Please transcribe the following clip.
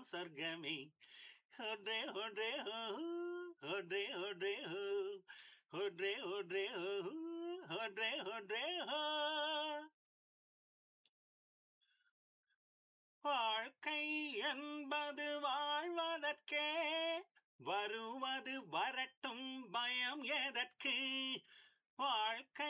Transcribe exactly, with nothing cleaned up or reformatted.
சொர்க்கமே ஒன்றே ஒன்றே ஓ, ஒன்றே ஒன்றே ஓ, ஒன்றே ஒன்றே ஓ, ஒன்றே ஒன்றே ஓ. வாழ்க்கை என்பது வாழ்வதற்கே, வருவது வரட்டும் பயம் எதற்கு? வாழ்க்கை